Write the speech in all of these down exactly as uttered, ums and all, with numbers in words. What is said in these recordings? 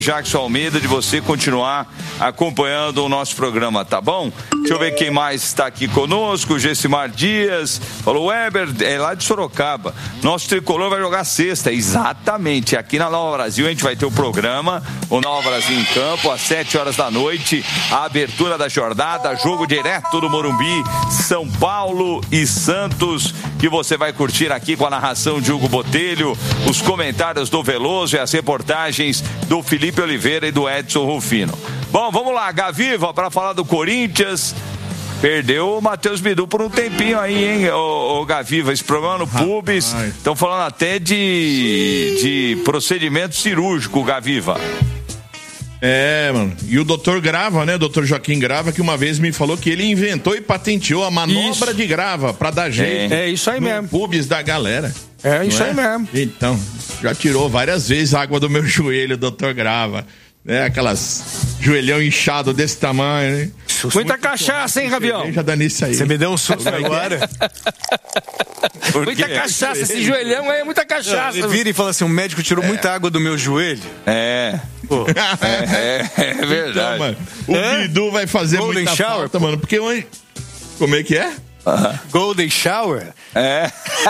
Jackson Almeida, de você continuar acompanhando o nosso programa, tá bom? Deixa eu ver quem mais está aqui conosco. Gessimar Dias falou: Weber, é lá de Sorocaba, nosso tricolor vai jogar sexta. Exatamente, aqui na Nova Brasil a gente vai ter o programa, o Nova Brasil em Campo, às sete horas da noite, a abertura da jornada, jogo direto do Morumbi, São Paulo e Santos, que você vai curtir aqui com a narração de Hugo Botelho, os comentários do Veloso e as reportagens do Felipe Oliveira e do Edson Rufino. Bom, vamos lá, Gaviva, para falar do Corinthians. Perdeu o Matheus Bidu por um tempinho aí, hein, ô, ô Gaviva, esse problema no pubis. Estão falando até de, de procedimento cirúrgico, Gaviva. É, mano. E o doutor Grava, né? O doutor Joaquim Grava, que uma vez me falou que ele inventou e patenteou a manobra isso. de grava pra dar jeito. É, é isso aí no mesmo. Pubis da galera. É isso é? aí mesmo. Então, já tirou várias vezes a água do meu joelho, doutor Grava. É, aquelas joelhão inchado desse tamanho, né? Muita cachaça, hein, Gavião? Já dá nisso aí. Você me deu um susto agora. Muita cachaça, esse joelhão aí é muita cachaça. Ele vira e fala assim: o médico tirou é. muita água do meu joelho. É. Pô. É, é, é verdade. Então, mano, o é? Bidu vai fazer Golden muita shower, falta, mano, porque hoje... Como é que é? Uh-huh. Golden Shower? É.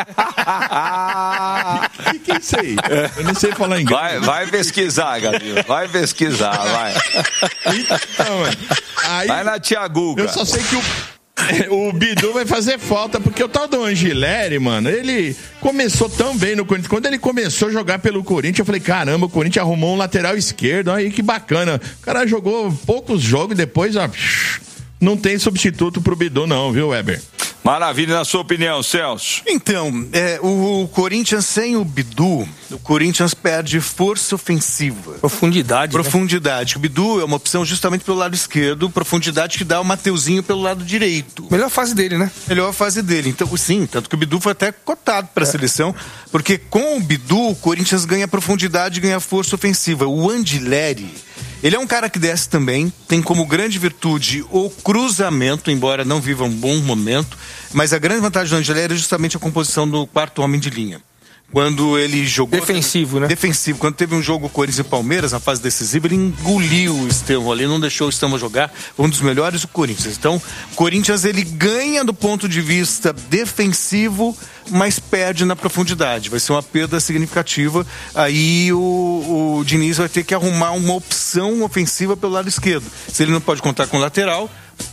O que, que é isso aí? Eu não sei falar inglês. Vai, vai pesquisar, Gabriel. Vai pesquisar, vai. Então, mano, aí, vai na tia Guga. Eu só sei que o, o Bidu vai fazer falta, porque o tal do Angileri, mano, ele começou tão bem no Corinthians. Quando ele começou a jogar pelo Corinthians, eu falei: caramba, o Corinthians arrumou um lateral esquerdo. Aí que bacana. O cara jogou poucos jogos e depois, ó, não tem substituto pro Bidu, não, viu, Weber? Maravilha, na sua opinião, Celso. Então, é, o, o Corinthians sem o Bidu, o Corinthians perde força ofensiva. Profundidade. Profundidade. Né? O Bidu é uma opção justamente pelo lado esquerdo, profundidade que dá o Mateuzinho pelo lado direito. Melhor fase dele, né? Melhor fase dele. Então, sim, tanto que o Bidu foi até cotado para a é. seleção, porque com o Bidu, o Corinthians ganha profundidade e ganha força ofensiva. O Angileri, ele é um cara que desce também, tem como grande virtude o cruzamento, embora não viva um bom momento, mas a grande vantagem do Angileri é justamente a composição do quarto homem de linha. Quando ele jogou... Defensivo, né? Defensivo. Quando teve um jogo Corinthians e Palmeiras, na fase decisiva, ele engoliu o Estevão ali, não deixou o Estevão jogar. Um dos melhores, o Corinthians. Então, o Corinthians, ele ganha do ponto de vista defensivo, mas perde na profundidade. Vai ser uma perda significativa. Aí o, o Diniz vai ter que arrumar uma opção ofensiva pelo lado esquerdo. Se ele não pode contar com o lateral,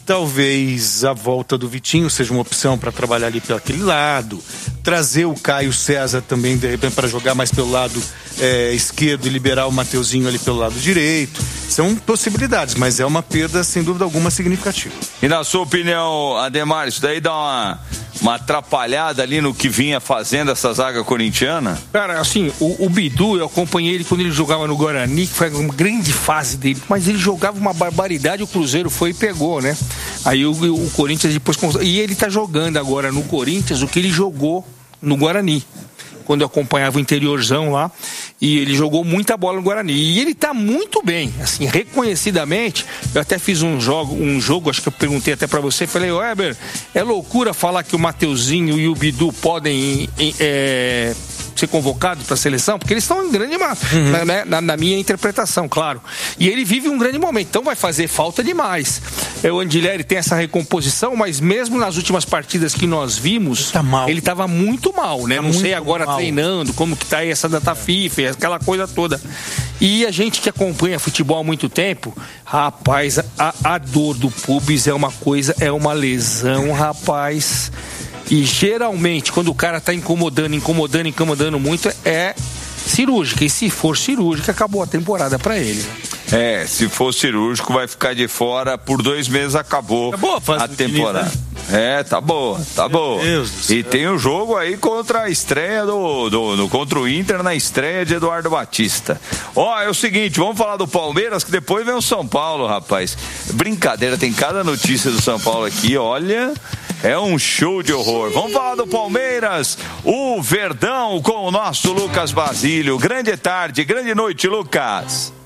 talvez a volta do Vitinho seja uma opção para trabalhar ali pelo aquele lado. Trazer o Caio César também, de repente, para jogar mais pelo lado é, esquerdo e liberar o Mateuzinho ali pelo lado direito. São possibilidades, mas é uma perda, sem dúvida alguma, significativa. E na sua opinião, Ademar, isso daí dá uma, uma atrapalhada ali no que vinha fazendo essa zaga corintiana? Cara, assim, o, o Bidu, eu acompanhei ele quando ele jogava no Guarani, que foi uma grande fase dele, mas ele jogava uma barbaridade, o Cruzeiro foi e pegou, né? Aí o, o Corinthians depois... E ele tá jogando agora no Corinthians o que ele jogou no Guarani, quando eu acompanhava o interiorzão lá, e ele jogou muita bola no Guarani, e ele tá muito bem, assim, reconhecidamente. Eu até fiz um jogo, um jogo, acho que eu perguntei até pra você, falei: Weber, é loucura falar que o Mateuzinho e o Bidu podem é, ser convocados para a seleção, porque eles estão em grande massa, uhum. na, na, na minha interpretação, claro. E ele vive um grande momento, então vai fazer falta demais. É, o Angileri tem essa recomposição, mas mesmo nas últimas partidas que nós vimos, tá mal. Ele estava muito mal, né? Tá Não sei agora mal. Treinando, como que tá aí essa data FIFA, aquela coisa toda. E a gente que acompanha futebol há muito tempo, rapaz, a, a dor do pubis é uma coisa, é uma lesão, rapaz. E geralmente, quando o cara tá incomodando, incomodando, incomodando muito, é cirúrgica. E se for cirúrgica, acabou a temporada pra ele. É, se for cirúrgico, vai ficar de fora por dois meses, acabou tá boa a, a temporada. É, tá boa, tá Meu boa. Deus do céu. E tem o jogo aí contra a estreia do, do, do contra o Inter, na estreia de Eduardo Batista. Ó, é o seguinte, vamos falar do Palmeiras, que depois vem o São Paulo, rapaz. Brincadeira, tem cada notícia do São Paulo aqui, olha... É um show de horror. Vamos falar do Palmeiras, o Verdão com o nosso Lucas Basílio. Grande tarde, grande noite, Lucas.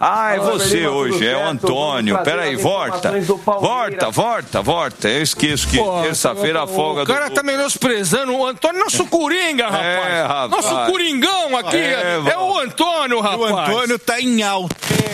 Ah, é você hoje, é o Antônio. Peraí, volta. Volta, volta, volta. Eu esqueço que terça-feira a folga do... O cara do... tá menosprezando o Antônio, nosso Coringa, rapaz. É, rapaz. Nosso Coringão aqui, é, é o Antônio, rapaz. O Antônio tá em alta.